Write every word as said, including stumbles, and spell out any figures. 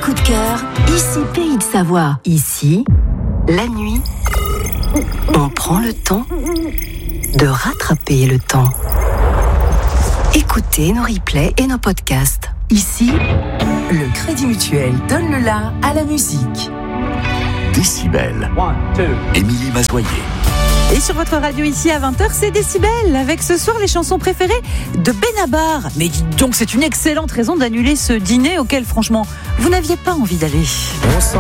coup de cœur, ici Pays de Savoie. Ici, la nuit, on prend le temps de rattraper le temps. Écoutez nos replays et nos podcasts. Ici, le Crédit Mutuel donne le la à la musique. Décibel. Émilie Mazoyer. Et sur votre radio ici à vingt heures, c'est Décibel, avec ce soir les chansons préférées de Benabar. Mais dites donc, c'est une excellente raison d'annuler ce dîner auquel franchement, vous n'aviez pas envie d'aller.